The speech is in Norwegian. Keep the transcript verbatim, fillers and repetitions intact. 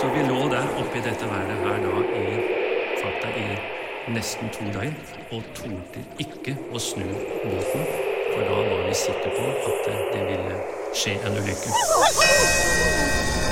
Så vi lå der oppe i dette været her da i, fakta i nesten to døgn, og torde ikke å snu båten, for da var vi sikre på at det ville skje en ulykke.